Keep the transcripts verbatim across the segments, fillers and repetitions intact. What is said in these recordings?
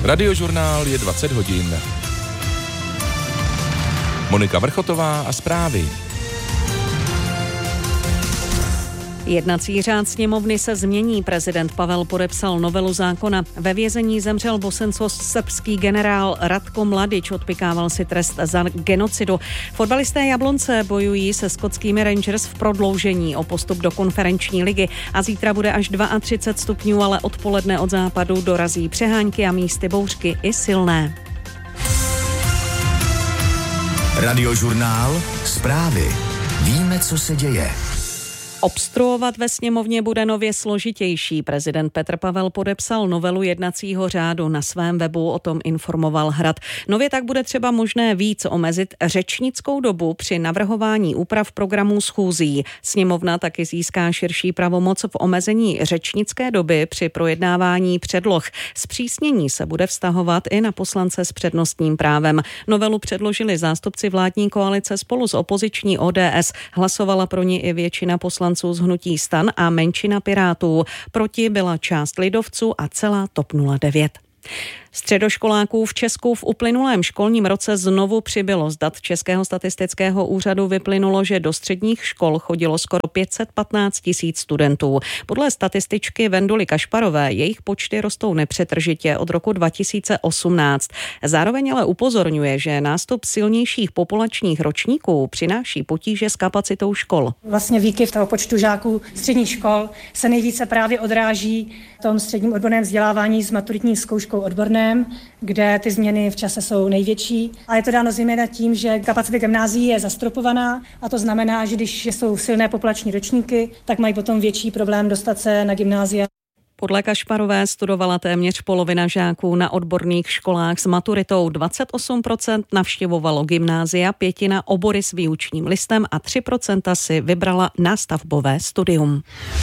Radiožurnál je dvacet hodin. Monika Vrchotová a zprávy. Jednací řád sněmovny se změní. Prezident Pavel podepsal novelu zákona. Ve vězení zemřel bosensko-srbský generál Ratko Mladič, odpykával si trest za genocidu. Fotbalisté Jablonce bojují se skotskými Rangers v prodloužení o postup do konferenční ligy a zítra bude až třicet dva stupňů, ale odpoledne od západu dorazí přehánky a místy bouřky i silné. Radiožurnál, zprávy. Víme, co se děje. Obstruovat ve sněmovně bude nově složitější. Prezident Petr Pavel podepsal novelu jednacího řádu. Na svém webu o tom informoval Hrad. Nově tak bude třeba možné víc omezit řečnickou dobu při navrhování úprav programů schůzí. Sněmovna taky získá širší pravomoc v omezení řečnické doby při projednávání předloh. Zpřísnění se bude vztahovat i na poslance s přednostním právem. Novelu předložili zástupci vládní koalice spolu s opoziční O D S. Hlasovala pro ní i většina poslanců z hnutí STAN a menšina Pirátů. Proti byla část lidovců a celá TOP nula devět. Středoškoláků v Česku v uplynulém školním roce znovu přibylo. Z dat Českého statistického úřadu vyplynulo, že do středních škol chodilo skoro pět set patnáct tisíc studentů. Podle statističky Venduly Kašparové jejich počty rostou nepřetržitě od roku dva tisíce osmnáct. Zároveň ale upozorňuje, že nástup silnějších populačních ročníků přináší potíže s kapacitou škol. Vlastně výkyv toho počtu žáků středních škol se nejvíce právě odráží v tom středním odborném vzdělávání s maturitní zkouškou odborné, kde ty změny v čase jsou největší. A je to dáno zejména tím, že kapacita gymnázií je zastropovaná a to znamená, že když jsou silné populační ročníky, tak mají potom větší problém dostat se na gymnázia. Podle Kašparové studovala téměř polovina žáků na odborných školách s maturitou. dvacet osm procent navštěvovalo gymnázia, pětina obory s výučním listem a tři procenta si vybrala nástavbové studium.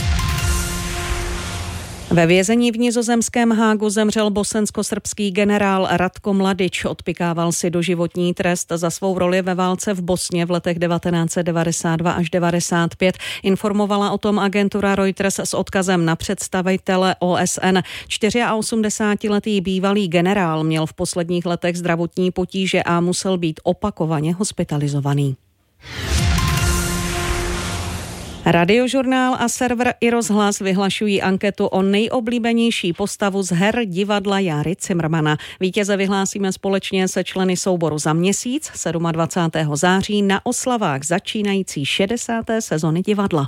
Ve vězení v nizozemském Hágu zemřel bosensko-srbský generál Ratko Mladič. Odpykával si doživotní trest za svou roli ve válce v Bosně v letech devatenáct set devadesát dva až devadesát pět. Informovala o tom agentura Reuters s odkazem na představitele O S N. osmdesátičtyřletý bývalý generál měl v posledních letech zdravotní potíže a musel být opakovaně hospitalizovaný. Radiožurnál a server i rozhlas vyhlašují anketu o nejoblíbenější postavu z her divadla Járy Cimrmana. Vítěze vyhlásíme společně se členy souboru za měsíc, dvacátého sedmého září, na oslavách začínající šedesáté sezony divadla.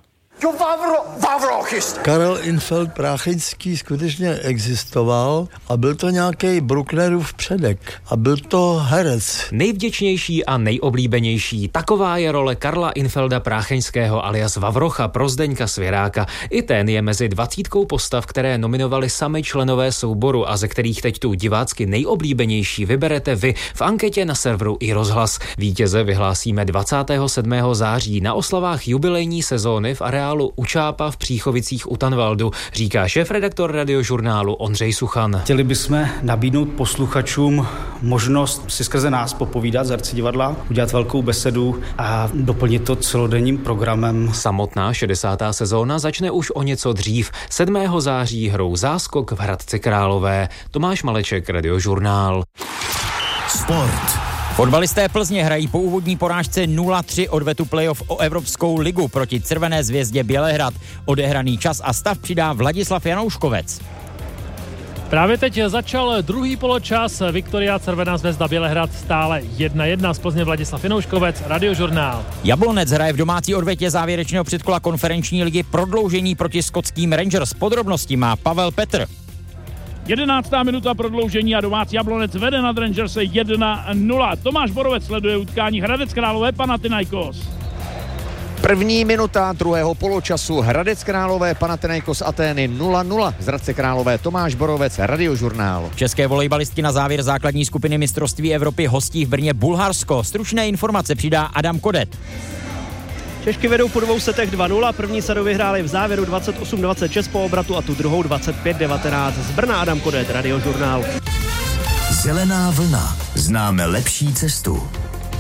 Karel Infeld Prácheňský skutečně existoval a byl to nějaký Brucknerův předek a byl to herec. Nejvděčnější a nejoblíbenější, taková je role Karla Infelda Prácheňského alias Vavrocha pro Zdeňka Svěráka. I ten je mezi dvacítkou postav, které nominovali sami členové souboru a ze kterých teď tu divácky nejoblíbenější vyberete vy v anketě na serveru i rozhlas. Vítěze vyhlásíme dvacátého sedmého září na oslavách jubilejní sezóny v areálu Učápa v Příchovicích u Tanvaldu, říká šéfredaktor Radiožurnálu Ondřej Suchan. Chtěli bychom nabídnout posluchačům možnost si skrze nás popovídat z herci divadla, udělat velkou besedu a doplnit to celodenním programem. Samotná šedesátá sezóna začne už o něco dřív. sedmého září hrou Záskok v Hradci Králové. Tomáš Maleček, Radiožurnál. Sport. Fotbalisté Plzně hrají po úvodní porážce nula tři odvetu playoff o Evropskou ligu proti Červené zvězdě Bělehrad. Odehraný čas a stav přidá Vladislav Janouškovec. Právě teď začal druhý poločas. Viktoria Červená zvězda Bělehrad stále jedna jedna. Z Plzně Vladislav Janouškovec, Radiožurnál. Jablonec hraje v domácí odvetě závěrečného předkola konferenční ligy prodloužení proti skotským Rangers. Podrobnosti má Pavel Petr. jedenáctá minuta prodloužení a domácí Jablonec vede nad Rangers jedna nula. Tomáš Borovec sleduje utkání Hradec Králové Panathinaikos. První minuta druhého poločasu Hradec Králové Panathinaikos Atény nula nula. Z Hradce Králové Tomáš Borovec, Radiožurnál. České volejbalistky na závěr základní skupiny mistrovství Evropy hostí v Brně Bulharsko. Stručné informace přidá Adam Kodet. Češky vedou po dvou setech dva nula, první sedu vyhráli v závěru dvacet osm dvacet šest po obratu a tu druhou dvacet pět devatenáct. Z Brna Adam Kodet, Radiožurnál. Zelená vlna. Známe lepší cestu.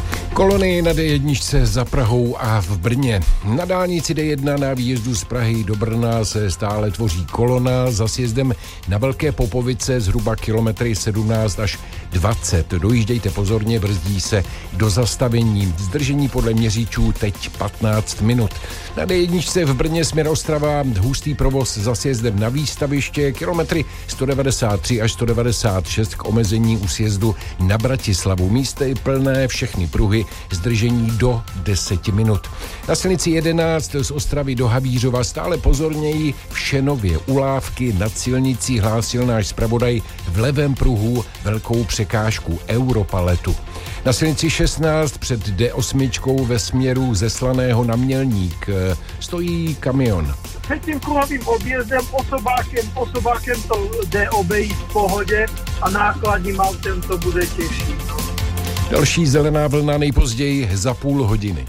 Kolony na dé jedna za Prahou a v Brně. Na dálnici dé jedna na výjezdu z Prahy do Brna se stále tvoří kolona za sjezdem na Velké Popovice zhruba kilometry sedmnáct až dvacet. Dojíždějte pozorně, brzdí se do zastavení. Zdržení podle měřičů teď patnáct minut. Na dé jedna v Brně směr Ostrava hustý provoz za sjezdem na výstaviště, kilometry sto devadesát tři až sto devadesát šest k omezení u sjezdu na Bratislavu. Místo je plné, všechny pruhy, zdržení do deseti minut. Na silnici jedenáct z Ostravy do Havířova stále pozorněji v Šenově u Lávky nad silnicí hlásil náš zpravodaj v levém pruhu velkou překážku Europaletu. Na silnici šestnáct před dé osm ve směru ze Slaného na Mělník stojí kamion. Před tím kruhovým objezdem osobákem, osobákem to jde obejít v pohodě a nákladním autem to bude těžší. Další zelená vlna nejpozději za půl hodiny.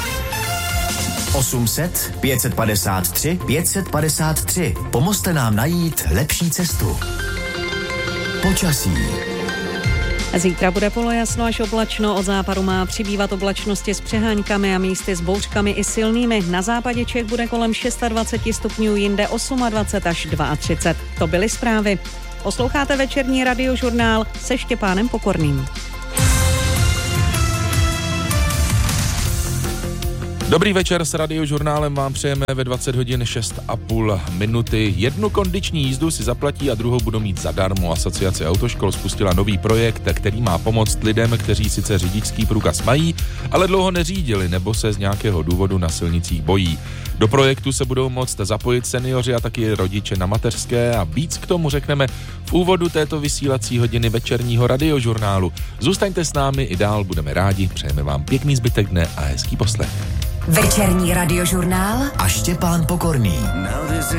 osm set, pět set padesát tři, pět set padesát tři. Pomozte nám najít lepší cestu. Počasí. Zítra bude polojasno až oblačno, od západu má přibývat oblačnosti s přeháňkami a místy s bouřkami i silnými. Na západě Čech bude kolem dvacet šest stupňů, jinde dvacet osm až třicet dva. To byly zprávy. Posloucháte večerní radiožurnál se Štěpánem Pokorným. Dobrý večer, s radiožurnálem vám přejeme ve dvacet hodin šest a půl minuty. Jednu kondiční jízdu si zaplatí a druhou budou mít zadarmo. Asociace autoškol spustila nový projekt, který má pomoct lidem, kteří sice řidičský průkaz mají, ale dlouho neřídili nebo se z nějakého důvodu na silnicích bojí. Do projektu se budou moct zapojit seniori a taky rodiče na mateřské a víc k tomu řekneme v úvodu této vysílací hodiny večerního radiožurnálu. Zůstaňte s námi, i dál budeme rádi, přejeme vám pěkný zbytek dne a hezký poslech. Večerní radiožurnál a Štěpán Pokorný.